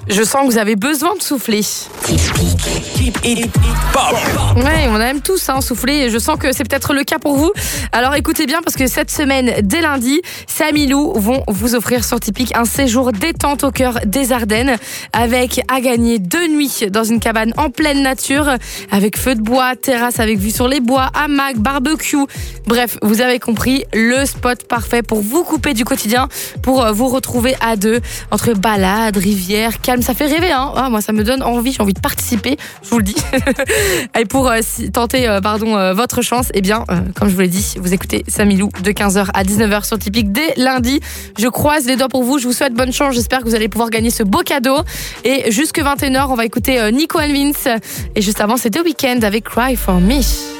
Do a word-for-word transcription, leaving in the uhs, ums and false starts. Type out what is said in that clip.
Je sens que vous avez besoin de souffler. Ouais, on aime tous hein, souffler et je sens que c'est peut-être le cas pour vous. Alors écoutez bien parce que cette semaine, dès lundi, Sam et Lou vont vous offrir sur Tipeee un séjour détente au cœur des Ardennes avec à gagner deux nuits dans une cabane en pleine nature avec feu de bois, terrasse avec vue sur les bois, hamac, barbecue. Bref, vous avez compris, le spot parfait pour vous couper du quotidien, pour vous retrouver à deux entre balades, rivières, calme. Ça fait rêver, hein. Ah, moi, ça me donne envie, j'ai envie de participer, je vous le dis. Et pour euh, tenter euh, pardon, euh, votre chance, eh bien, euh, comme je vous l'ai dit, vous écoutez Sam et Lou de quinze heures à dix-neuf heures sur Tipeee dès lundi. Je croise les doigts pour vous, je vous souhaite bonne chance, j'espère que vous allez pouvoir gagner ce beau cadeau. Et jusque vingt et une heures, on va écouter euh, Nico and Vince. Et juste avant, c'était Weekend avec Cry For Me.